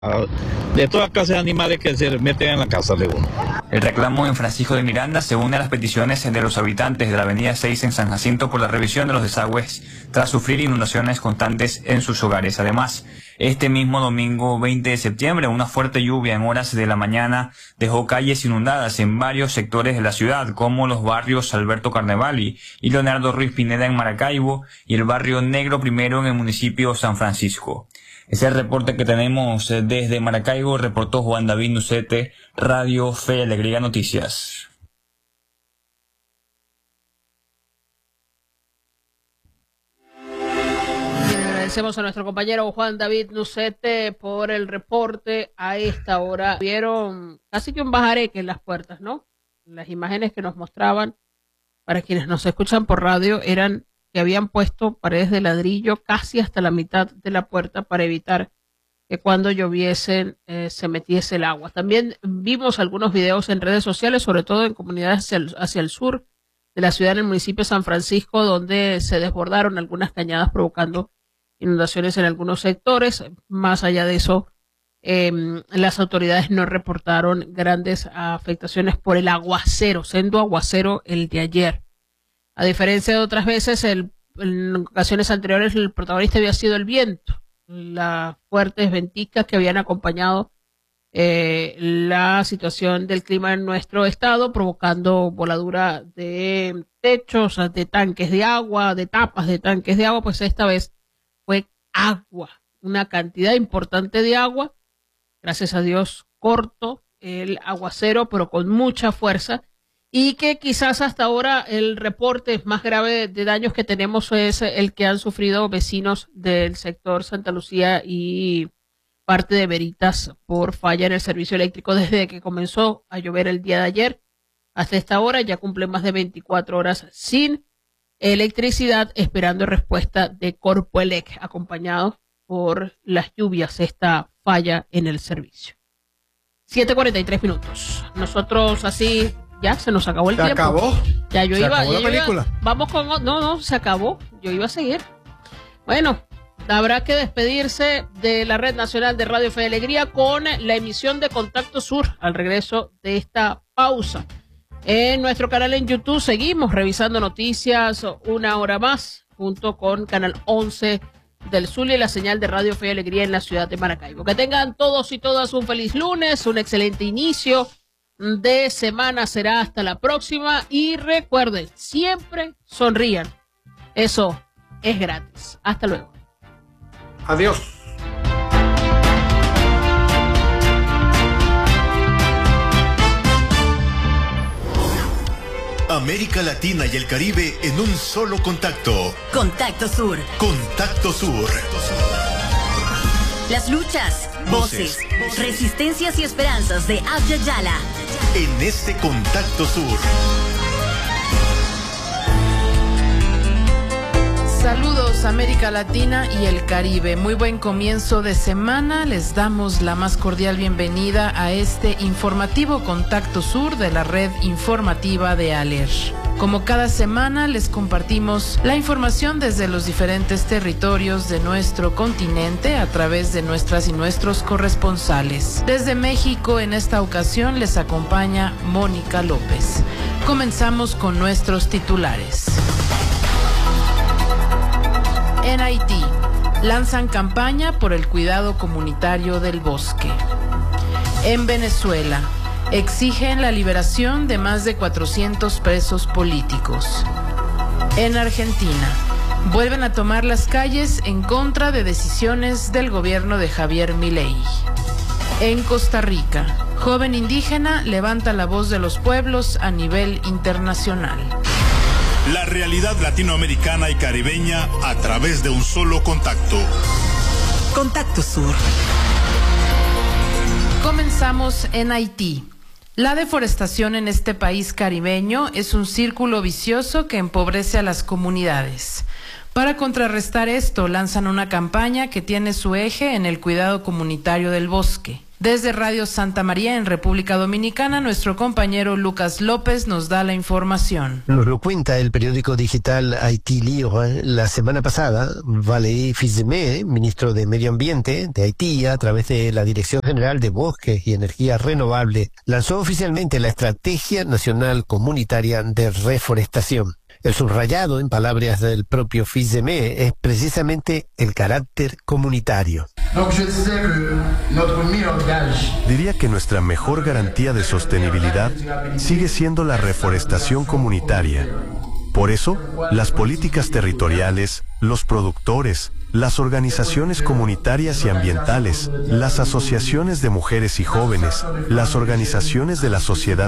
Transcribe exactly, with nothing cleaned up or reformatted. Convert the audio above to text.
de todas clases de animales que se meten en la casa de uno. El reclamo en Francisco de Miranda se une a las peticiones de los habitantes de la avenida seis en San Jacinto por la revisión de los desagües tras sufrir inundaciones constantes en sus hogares. Además, este mismo domingo veinte de septiembre, una fuerte lluvia en horas de la mañana dejó calles inundadas en varios sectores de la ciudad, como los barrios Alberto Carnevali y Leonardo Ruiz Pineda en Maracaibo y el barrio Negro Primero en el municipio San Francisco. Ese es el reporte que tenemos desde Maracaibo, reportó Juan David Nucete, Radio Fe y Alegría Noticias. Agradecemos a nuestro compañero Juan David Nucete por el reporte a esta hora. Vieron casi que un bajareque en las puertas, ¿no? Las imágenes que nos mostraban, para quienes nos escuchan por radio, eran que habían puesto paredes de ladrillo casi hasta la mitad de la puerta para evitar que cuando lloviesen eh, se metiese el agua. También vimos algunos videos en redes sociales, sobre todo en comunidades hacia el, hacia el sur de la ciudad, en el municipio de San Francisco, donde se desbordaron algunas cañadas provocando inundaciones en algunos sectores. Más allá de eso, eh, las autoridades no reportaron grandes afectaciones por el aguacero, sendo aguacero el de ayer. A diferencia de otras veces, el, en ocasiones anteriores el protagonista había sido el viento, las fuertes ventiscas que habían acompañado eh, la situación del clima en nuestro estado, provocando voladura de techos, de tanques de agua, de tapas de tanques de agua. Pues esta vez fue agua, una cantidad importante de agua, gracias a Dios corto el aguacero, pero con mucha fuerza. Y que quizás hasta ahora el reporte más grave de daños que tenemos es el que han sufrido vecinos del sector Santa Lucía y parte de Veritas por falla en el servicio eléctrico desde que comenzó a llover el día de ayer hasta esta hora. Ya cumple más de veinticuatro horas sin electricidad, esperando respuesta de Corpoelec, acompañado por las lluvias, esta falla en el servicio. siete cuarenta y tres minutos. Nosotros así... Ya, se nos acabó el ¿Se tiempo. acabó? Ya yo ¿Se iba, acabó ya la yo película? iba- vamos con, no, no, se acabó. Yo iba a seguir. Bueno, habrá que despedirse de la Red Nacional de Radio Fe y Alegría con la emisión de Contacto Sur al regreso de esta pausa. En nuestro canal en YouTube seguimos revisando noticias una hora más, junto con Canal once del Zulia y la señal de Radio Fe y Alegría en la ciudad de Maracaibo. Que tengan todos y todas un feliz lunes, un excelente inicio de semana será hasta la próxima, y recuerden, siempre sonrían. Eso es gratis. Hasta luego. Adiós. América Latina y el Caribe en un solo contacto. Contacto Sur. Contacto Sur. Las luchas, voces, resistencias y esperanzas de Abya Yala. En este Contacto Sur. Saludos América Latina y el Caribe. Muy buen comienzo de semana. Les damos la más cordial bienvenida a este informativo Contacto Sur de la red informativa de ALER. Como cada semana les compartimos la información desde los diferentes territorios de nuestro continente a través de nuestras y nuestros corresponsales. Desde México en esta ocasión les acompaña Mónica López. Comenzamos con nuestros titulares. En Haití, lanzan campaña por el cuidado comunitario del bosque. En Venezuela, exigen la liberación de más de cuatrocientos presos políticos. En Argentina, vuelven a tomar las calles en contra de decisiones del gobierno de Javier Milei. En Costa Rica, joven indígena levanta la voz de los pueblos a nivel internacional. La realidad latinoamericana y caribeña a través de un solo contacto. Contacto Sur. Comenzamos en Haití. La deforestación en este país caribeño es un círculo vicioso que empobrece a las comunidades. Para contrarrestar esto, lanzan una campaña que tiene su eje en el cuidado comunitario del bosque. Desde Radio Santa María en República Dominicana, nuestro compañero Lucas López nos da la información. Nos lo cuenta el periódico digital Haití Libre. La semana pasada, Valéry Fitzgerald, ministro de Medio Ambiente de Haití, a través de la Dirección General de Bosques y Energía Renovable, lanzó oficialmente la Estrategia Nacional Comunitaria de Reforestación. El subrayado, en palabras del propio Fitzgerald, es precisamente el carácter comunitario. Diría que nuestra mejor garantía de sostenibilidad sigue siendo la reforestación comunitaria. Por eso, las políticas territoriales, los productores, las organizaciones comunitarias y ambientales, las asociaciones de mujeres y jóvenes, las organizaciones de la sociedad